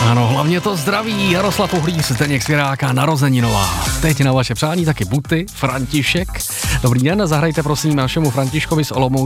Ano, hlavně to zdraví. Jaroslav Uhlíř, Zdeněk Svěráka, narozeninová. Teď na vaše přání taky Buty, František. Dobrý den, zahrajte prosím našemu Františkovi z Olomouce